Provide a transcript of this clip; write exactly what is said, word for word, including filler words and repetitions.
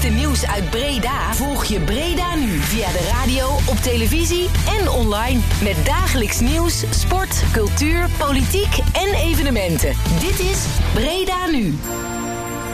laatste nieuws uit Breda volg je Breda nu via de radio, op televisie en online. Met dagelijks nieuws, sport, cultuur, politiek en evenementen. Dit is Breda Nu.